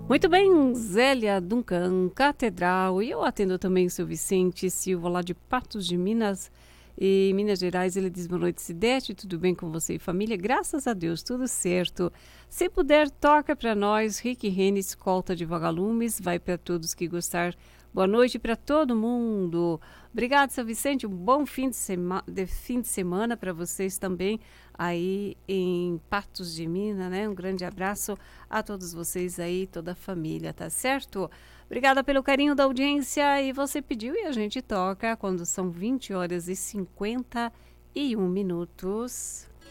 Muito bem, Zélia Duncan, Catedral. E eu atendo também o seu Vicente Silva, lá de Patos de Minas. E Minas Gerais, ele diz boa noite, Cidete, tudo bem com você e família? Graças a Deus, tudo certo. Se puder, toca para nós, Rick Rene, escolta de vagalumes, vai para todos que gostar. Boa noite para todo mundo. Obrigado, seu Vicente, um bom fim de semana para vocês também aí em Patos de Minas, né? Um grande abraço a todos vocês aí, toda a família, tá certo? Obrigada pelo carinho da audiência e você pediu e a gente toca quando são 20 horas e 51 minutos.